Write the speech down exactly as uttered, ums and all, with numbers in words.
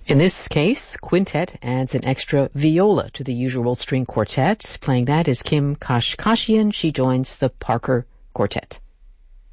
In this case, quintet adds an extra viola to the usual string quartet. Playing that is Kim Kashkashian. She joins the Parker Quartet.